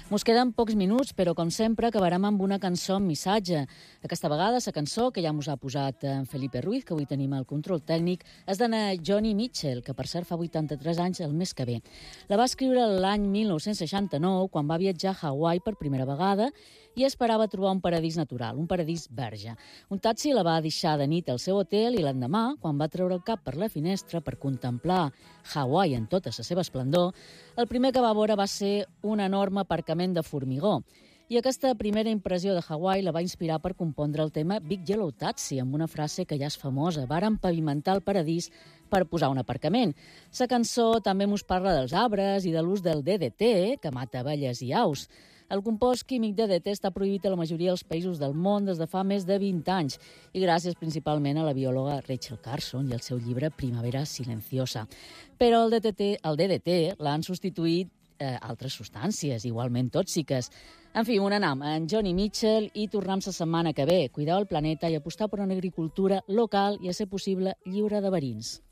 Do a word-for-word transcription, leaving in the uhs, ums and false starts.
Mos queden pocs minuts, però com sempre acabarem amb una cançó amb missatge. Aquesta vegada la cançó, que ja mos ha posat en Felipe Ruiz, que avui tenim el control tècnic, és de Joni Mitchell, que per cert fa vuitanta-tres anys el mes que ve. La va escriure l'any mil nou-cents seixanta-nou, quan va viatjar a Hawaii per primera vegada i esperava trobar un paradís natural, un paradís verge. Un taxi la va deixar de nit al seu hotel i l'endemà, quan va treure el cap per la finestra per contemplar Hawaii en tota la seva esplendor, el primer que va veure va ser un enorme aparcament de formigó. I aquesta primera impressió de Hawaii la va inspirar per compondre el tema Big Yellow Taxi, amb una frase que ja és famosa: varen pavimentar el paradís per posar un aparcament. La cançó també mos parla dels arbres i de l'ús del D D T, que mata abelles i aus. El compost químic D D T està prohibit a la majoria dels països del món des de fa més de vint anys i gràcies principalment a la biòloga Rachel Carson i al seu llibre Primavera silenciosa. Però el D D T, el D D T l'han substituït eh, altres substàncies igualment tòxiques. En fi, un anam en Joni Mitchell i tornem la setmana que ve. Cuidar el planeta i apostar per una agricultura local i, a ser possible, lliure de verins.